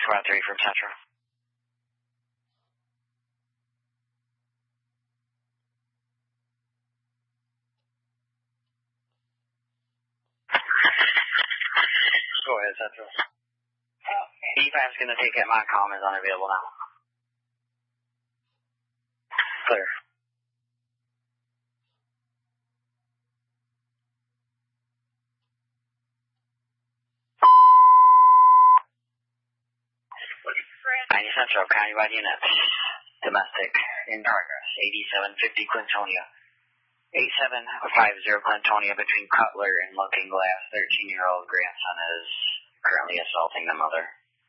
Squad 3 from Central. Go ahead, Central. 85 is going to take it. Montcalm is unavailable now. Clear. Central, countywide units. Domestic, in progress. 8750 Clintonia. 8750 Clintonia between Cutler and Looking Glass. 13-year-old grandson is currently assaulting the mother.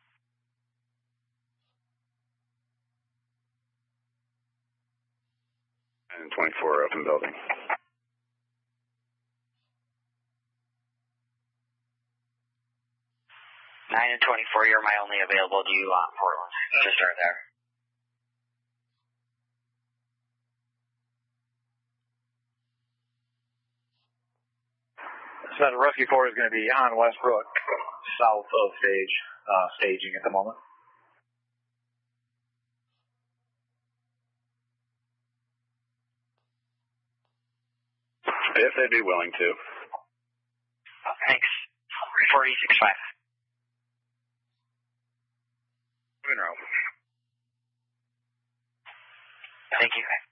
And 24 open building. 9 and 24, you're my only available. Do you want Portland to start there? So Rescue 4 is going to be on Westbrook, south of staging at the moment. If they'd be willing to. Thanks. 465. Monroe. Thank you.